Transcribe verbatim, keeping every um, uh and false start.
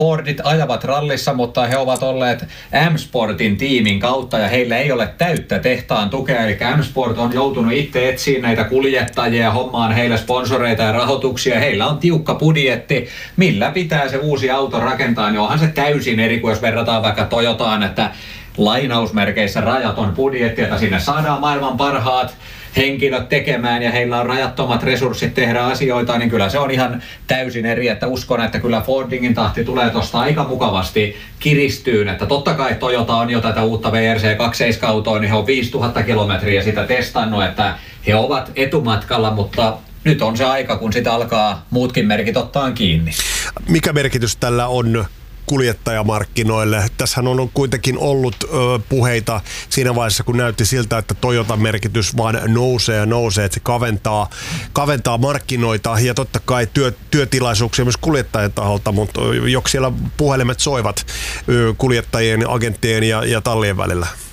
Fordit ajavat rallissa, mutta he ovat olleet M-Sportin tiimin kautta ja heillä ei ole täyttä tehtaan tukea. Eli M-Sport on joutunut itse etsiä näitä kuljettajia, hommaan heille sponsoreita ja rahoituksia. Heillä on tiukka budjetti, millä pitää se uusi auto rakentaa. Niin onhan se täysin eri kuin jos verrataan vaikka Toyotaan, että lainausmerkeissä rajaton budjetti, että sinne saadaan maailman parhaat henkilöt tekemään ja heillä on rajattomat resurssit tehdä asioita, niin kyllä se on ihan täysin eri, että uskon, että kyllä Fordingin tahti tulee tuosta aika mukavasti kiristyyn, että totta kai Toyota on jo tätä uutta V R C kaksikymmentäseitsemän-autoa, niin he on viisituhatta kilometriä sitä testannut, että he ovat etumatkalla, mutta nyt on se aika, kun sitä alkaa muutkin merkit ottaa kiinni. Mikä merkitys tällä on kuljettajamarkkinoille? Tässähän on kuitenkin ollut ö, puheita siinä vaiheessa, kun näytti siltä, että Toyotan merkitys vaan nousee ja nousee, että se kaventaa, kaventaa markkinoita ja totta kai työ, työtilaisuuksia myös kuljettajien taholta, mutta joksi siellä puhelimet soivat ö, kuljettajien, agenttien ja, ja tallien välillä?